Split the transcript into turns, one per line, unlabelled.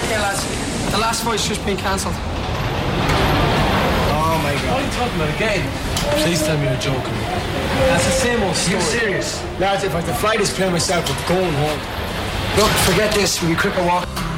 Okay, lads. The last fight's just been cancelled.
Oh my God.
What are you talking about again? Please tell me you're joking. That's the same old story.
You're serious? Lads, if I had to fly this plane myself, I'm going home.
Look, forget this. We'll be quicker walk.